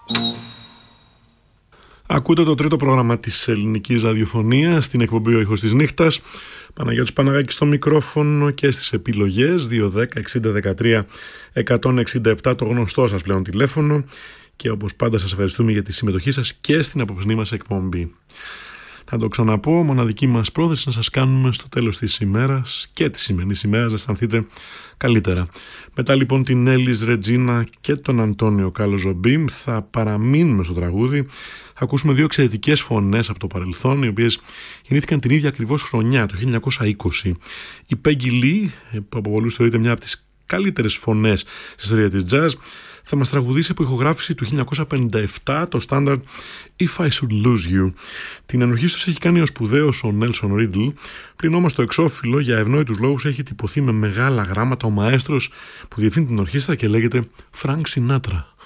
Ακούτε το τρίτο πρόγραμμα της ελληνικής ραδιοφωνίας, στην εκπομπή «Ο ήχος της νύχτας». Παναγιώτης Παναγάκης στο μικρόφωνο και στις επιλογές 210-60-13-167, το γνωστό σας πλέον τηλέφωνο. Και όπως πάντα σας ευχαριστούμε για τη συμμετοχή σας και στην απόψινή μας εκπομπή. Θα το ξαναπώ, μοναδική μας πρόθεση να σας κάνουμε στο τέλος της ημέρας και της σημερινής ημέρας να αισθανθείτε καλύτερα. Μετά λοιπόν την Έλλης Ρετζίνα και τον Αντώνιο Κάλο Ζομπίμ θα παραμείνουμε στο τραγούδι. Θα ακούσουμε δύο εξαιρετικές φωνές από το παρελθόν, οι οποίες γεννήθηκαν την ίδια ακριβώς χρονιά, το 1920. Η Πέγγι Λι, που από πολλούς θεωρείται μια από τις καλύτερες φωνές στην ιστορία της jazz, θα μας τραγουδήσει από ηχογράφηση του 1957 το στάνταρ If I Should Lose You. Την ενορχήστωση έχει κάνει ο σπουδαίος ο Νέλσον Ρίτλ, πλην όμως το εξώφυλλο για ευνόητους λόγους έχει τυπωθεί με μεγάλα γράμματα ο μαέστρος που διευθύνει την ορχήστρα και λέγεται Φρανκ Σινάτρα.